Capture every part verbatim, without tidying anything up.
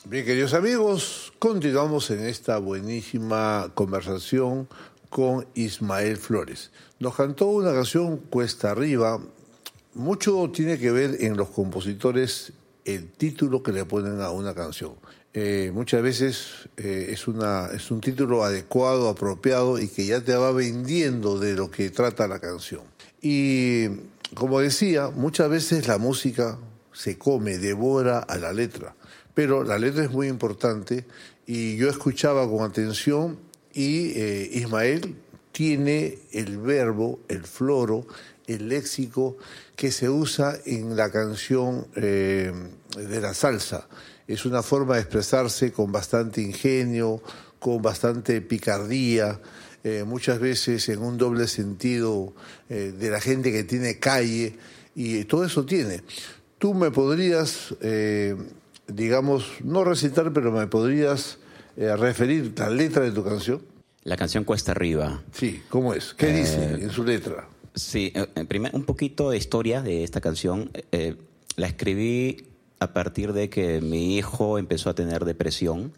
Bien, queridos amigos, continuamos en esta buenísima conversación con Ismael Flores. Nos cantó una canción Cuesta Arriba. Mucho tiene que ver en los compositores el título que le ponen a una canción. Eh, muchas veces eh, es, una, es un título adecuado, apropiado y que ya te va vendiendo de lo que trata la canción. Y como decía, muchas veces la música se come, devora a la letra. Pero la letra es muy importante y yo escuchaba con atención y eh, Ismael tiene el verbo, el floro, el léxico que se usa en la canción eh, de la salsa. Es una forma de expresarse con bastante ingenio, con bastante picardía, eh, muchas veces en un doble sentido eh, de la gente que tiene calle, y todo eso tiene. Tú me podrías... Eh, digamos, no recitar, pero me podrías eh, referir la letra de tu canción. La canción Cuesta Arriba. Sí, ¿cómo es? ¿Qué eh, dice en su letra? Sí, en primer, un poquito de historia de esta canción. Eh, la escribí a partir de que mi hijo empezó a tener depresión.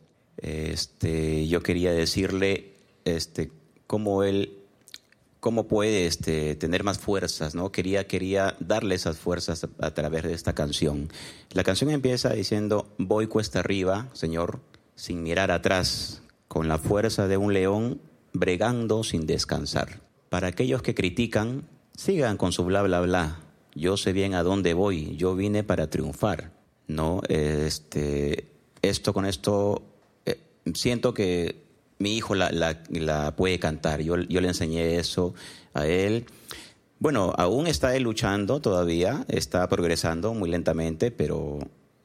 Este, yo quería decirle este, cómo él... cómo puede este, tener más fuerzas, ¿no? Quería, quería darle esas fuerzas a, a través de esta canción. La canción empieza diciendo: voy cuesta arriba, Señor, sin mirar atrás, con la fuerza de un león, bregando sin descansar. Para aquellos que critican, sigan con su bla, bla, bla. Yo sé bien a dónde voy, yo vine para triunfar, ¿no? Este, esto con esto, eh, siento que mi hijo la, la, la puede cantar. Yo, yo le enseñé eso a él. Bueno, aún está él luchando todavía, está progresando muy lentamente, pero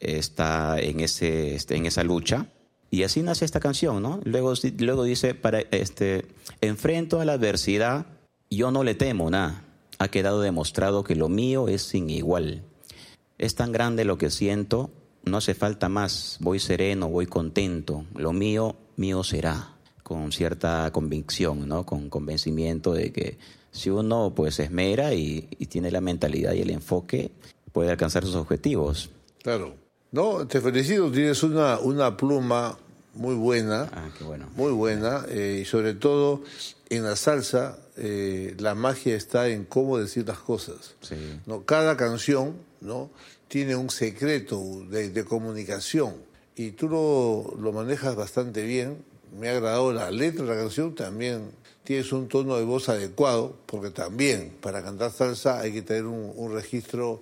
está en, ese, este, en esa lucha. Y así nace esta canción, ¿no? Luego, luego dice, para, este, enfrento a la adversidad, yo no le temo nada. Ha quedado demostrado que lo mío es sin igual. Es tan grande lo que siento, no hace falta más. Voy sereno, voy contento. Lo mío, mío será. Con cierta convicción, ¿no? Con convencimiento de que si uno pues se esmera y, y tiene la mentalidad y el enfoque, puede alcanzar sus objetivos. Claro. No, te felicito, tienes una, una pluma muy buena, ah, qué bueno. muy buena, eh, y sobre todo en la salsa eh, la magia está en cómo decir las cosas. Sí. ¿No? Cada canción, ¿no?, tiene un secreto de, de comunicación y tú lo, lo manejas bastante bien. Me ha agradado la letra de la canción, también tienes un tono de voz adecuado, porque también para cantar salsa hay que tener un, un registro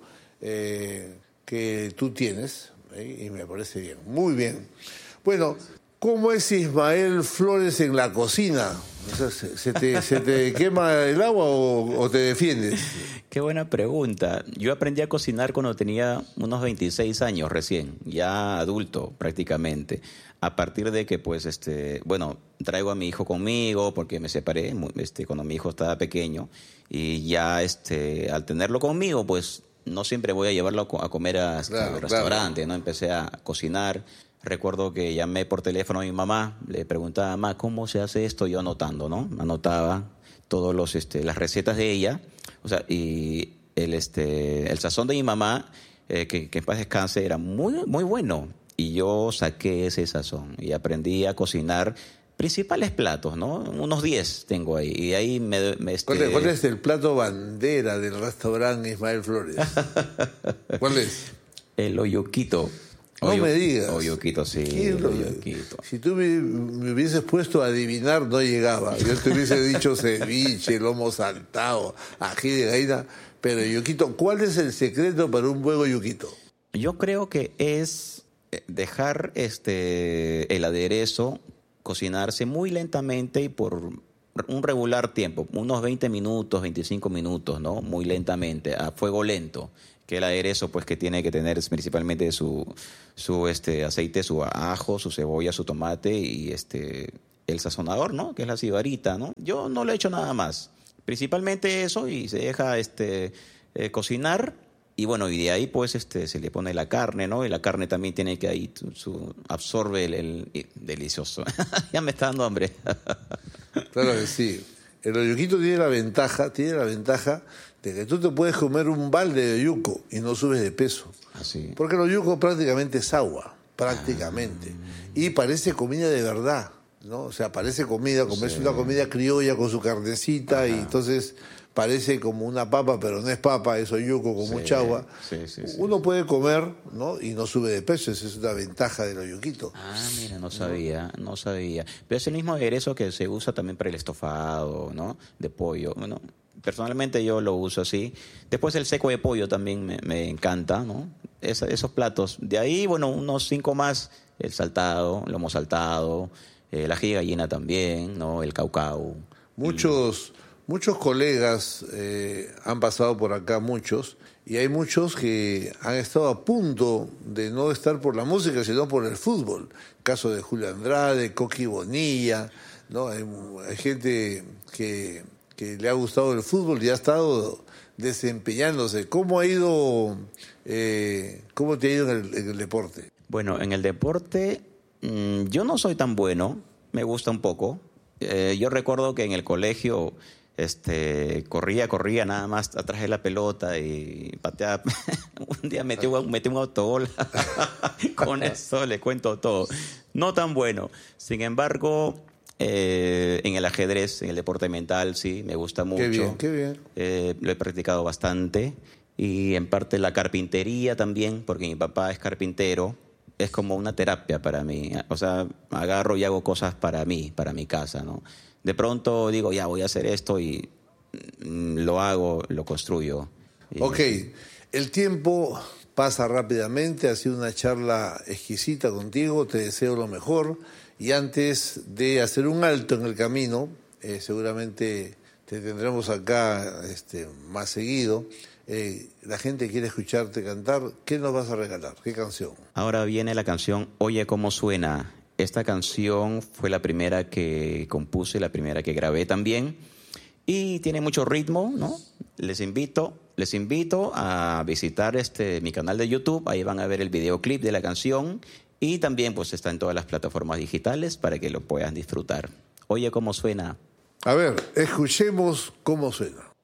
eh, que tú tienes, ¿eh? Y me parece bien, muy bien. Bueno, ¿cómo es Ismael Flores en la cocina? O sea, ¿se, se, te, ¿Se te quema el agua o, o te defiendes? Qué buena pregunta. Yo aprendí a cocinar cuando tenía unos veintiséis años recién, ya adulto prácticamente. A partir de que, pues, este, bueno, traigo a mi hijo conmigo porque me separé este, cuando mi hijo estaba pequeño y ya, este, al tenerlo conmigo, pues, no siempre voy a llevarlo a comer a este, claro, restaurante, claro. ¿no? Empecé a cocinar. Recuerdo que llamé por teléfono a mi mamá, le preguntaba, mamá, ¿cómo se hace esto? Yo anotando, ¿no? Anotaba todos los, este, las recetas de ella, o sea, y el, este, el sazón de mi mamá, eh, que, que en paz descanse, era muy, muy bueno. Y yo saqué ese sazón y aprendí a cocinar principales platos, ¿no? Unos diez tengo ahí. Y ahí me... me este... ¿Cuál, es, ¿Cuál es el plato bandera del restaurante Ismael Flores? ¿Cuál es? El oyuquito. No Oyu... me digas. Oyuquito, sí. El oyuquito. Si tú me, me hubieses puesto a adivinar, no llegaba. Yo te hubiese dicho ceviche, lomo saltado, ají de gallina. Pero oyuquito, ¿cuál es el secreto para un buen oyuquito? Yo creo que es dejar este el aderezo cocinarse muy lentamente y por un regular tiempo, unos veinte minutos, veinticinco minutos, ¿no? Muy lentamente, a fuego lento, que el aderezo pues que tiene que tener principalmente su su este aceite, su ajo, su cebolla, su tomate y este el sazonador, ¿no? Que es la sibarita, ¿no? Yo no le echo nada más. Principalmente eso y se deja este eh, cocinar. Y bueno, y de ahí pues este se le pone la carne, ¿no? Y la carne también tiene que ahí su, su absorbe el, el, el delicioso. Ya me está dando hambre. Claro que sí. El oyuquito tiene la ventaja, tiene la ventaja de que tú te puedes comer un balde de oyuco y no subes de peso. Así. Porque el oyuco prácticamente es agua. prácticamente. Y parece comida de verdad, ¿no? O sea, parece comida, como sí. es una comida criolla con su carnecita, Ajá. y entonces parece como una papa, pero no es papa, es oyuco con sí. mucha agua. Sí, sí, sí, Uno sí. puede comer, ¿no? Y no sube de peso, esa es una ventaja del oyuquito. Ah, mira, no sabía, no sabía. Pero es el mismo aderezo que se usa también para el estofado, ¿no? De pollo, bueno. Personalmente yo lo uso así. Después el seco de pollo también me, me encanta, ¿no? Es, esos platos. De ahí, bueno, unos cinco más. El saltado, el lomo saltado, el ají de gallina también, ¿no? El caucao. Muchos, y... muchos colegas eh, han pasado por acá, muchos, y hay muchos que han estado a punto de no estar por la música, sino por el fútbol. Caso de Julio Andrade, Coqui Bonilla, ¿no? Hay, hay gente que... que le ha gustado el fútbol y ha estado desempeñándose. ¿Cómo ha ido, eh, cómo te ha ido en el, en el deporte? Bueno, en el deporte mmm, yo no soy tan bueno, me gusta un poco. Eh, yo recuerdo que en el colegio este, corría, corría nada más atrás de la pelota y pateaba. Un día metí, metí un autogol. Con eso le cuento todo. No tan bueno. Sin embargo... Eh, en el ajedrez, en el deporte mental, sí, me gusta mucho. Qué bien, qué bien. Eh, lo he practicado bastante. Y en parte la carpintería también, porque mi papá es carpintero. Es como una terapia para mí. O sea, agarro y hago cosas para mí, para mi casa, ¿no? De pronto digo, ya, voy a hacer esto y mm, lo hago, lo construyo. Y, ok, el tiempo pasa rápidamente. Ha sido una charla exquisita contigo. Te deseo lo mejor. Y antes de hacer un alto en el camino, eh, seguramente te tendremos acá este, más seguido. Eh, la gente quiere escucharte cantar. ¿Qué nos vas a regalar? ¿Qué canción? Ahora viene la canción Oye Cómo Suena. Esta canción fue la primera que compuse, la primera que grabé también. Y tiene mucho ritmo, ¿no? Les invito, les invito a visitar este, mi canal de YouTube. Ahí van a ver el videoclip de la canción. Y también pues está en todas las plataformas digitales para que lo puedan disfrutar. Oye cómo suena. A ver, escuchemos cómo suena.